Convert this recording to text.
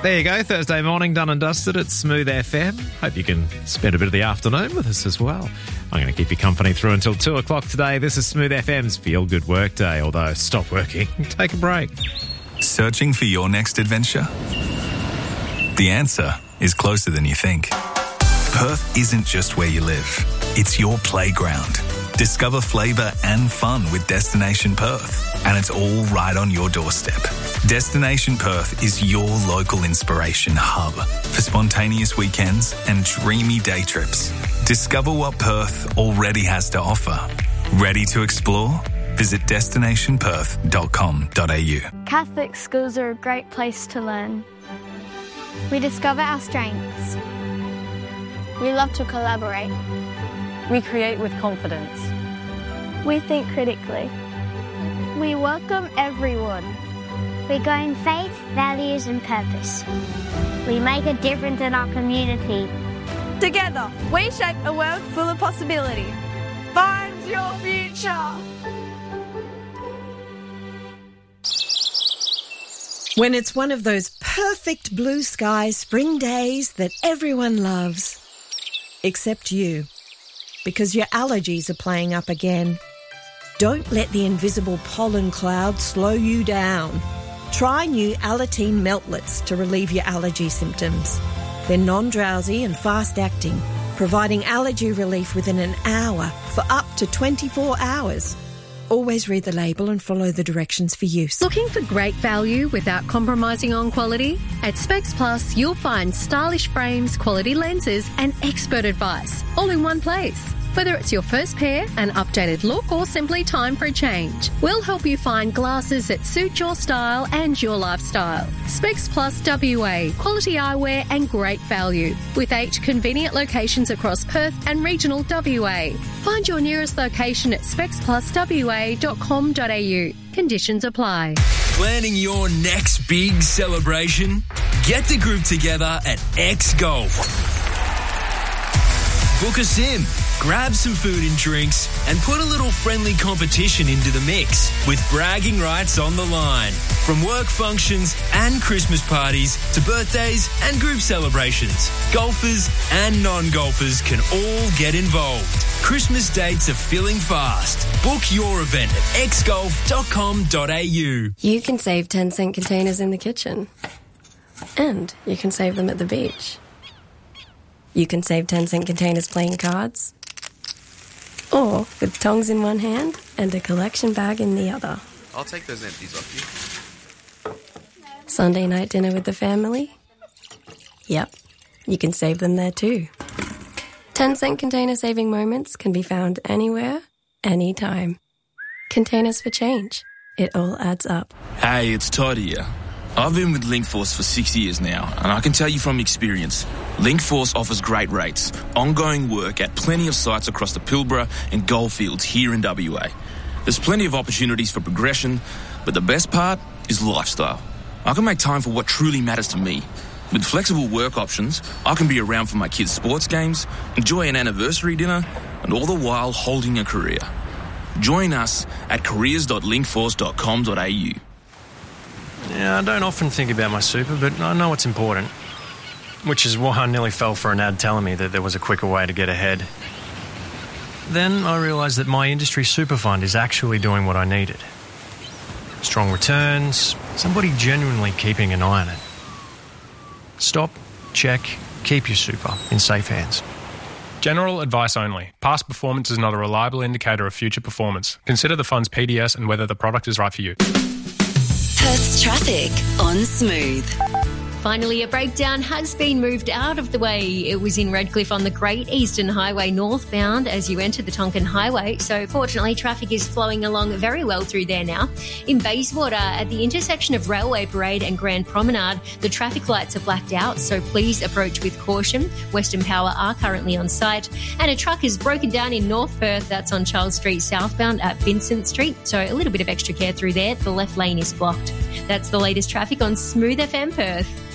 There you go, Thursday morning, done and dusted at Smooth FM. Hope you can spend a bit of the afternoon with us as well. I'm going to keep you company through until 2 o'clock today. This is Smooth FM's Feel Good Work Day, although stop working, take a break. Searching for your next adventure? The answer is closer than you think. Perth isn't just where you live, it's your playground. Discover flavour and fun with Destination Perth, and it's all right on your doorstep. Destination Perth is your local inspiration hub for spontaneous weekends and dreamy day trips. Discover what Perth already has to offer. Ready to explore? Visit destinationperth.com.au. Catholic schools are a great place to learn. We discover our strengths. We love to collaborate. We create with confidence. We think critically. We welcome everyone. We go in faith, values and purpose. We make a difference in our community. Together, we shape a world full of possibility. Find your future. When it's one of those perfect blue sky spring days that everyone loves. Except you. Because your allergies are playing up again. Don't let the invisible pollen cloud slow you down. Try new Alateen Meltlets to relieve your allergy symptoms. They're non-drowsy and fast-acting, providing allergy relief within an hour for up to 24 hours. Always read the label and follow the directions for use. Looking for great value without compromising on quality? At Specs Plus, you'll find stylish frames, quality lenses and expert advice, all in one place. Whether it's your first pair, an updated look or simply time for a change, we'll help you find glasses that suit your style and your lifestyle. Specs Plus WA, quality eyewear and great value, with 8 convenient locations across Perth and regional WA. Find your nearest location at specspluswa.com.au. Conditions apply. Planning your next big celebration? Get the group together at X Golf. Book a sim, grab some food and drinks, and put a little friendly competition into the mix with bragging rights on the line. From work functions and Christmas parties to birthdays and group celebrations, golfers and non-golfers can all get involved. Christmas dates are filling fast. Book your event at xgolf.com.au. You can save 10-cent containers in the kitchen. And you can save them at the beach. You can save 10-cent containers playing cards. Or with tongs in one hand and a collection bag in the other. I'll take those empties off you. Sunday night dinner with the family? Yep, you can save them there too. 10-cent container saving moments can be found anywhere, anytime. Containers for change. It all adds up. Hey, it's Todd here. I've been with Linkforce for 6 years now, and I can tell you from experience, Linkforce offers great rates, ongoing work at plenty of sites across the Pilbara and Goldfields here in WA. There's plenty of opportunities for progression, but the best part is lifestyle. I can make time for what truly matters to me. With flexible work options, I can be around for my kids' sports games, enjoy an anniversary dinner, and all the while holding a career. Join us at careers.linkforce.com.au. Yeah, I don't often think about my super, but I know it's important. Which is why I nearly fell for an ad telling me that there was a quicker way to get ahead. Then I realised that my industry super fund is actually doing what I needed. Strong returns, somebody genuinely keeping an eye on it. Stop, check, keep your super in safe hands. General advice only. Past performance is not a reliable indicator of future performance. Consider the fund's PDS and whether the product is right for you. Perth's traffic on Smooth. Finally, a breakdown has been moved out of the way. It was in Redcliffe on the Great Eastern Highway northbound as you enter the Tonkin Highway. So fortunately, traffic is flowing along very well through there now. In Bayswater, at the intersection of Railway Parade and Grand Promenade, the traffic lights are blacked out, so please approach with caution. Western Power are currently on site. And a truck is broken down in North Perth. That's on Charles Street southbound at Vincent Street. So a little bit of extra care through there. The left lane is blocked. That's the latest traffic on Smooth FM Perth.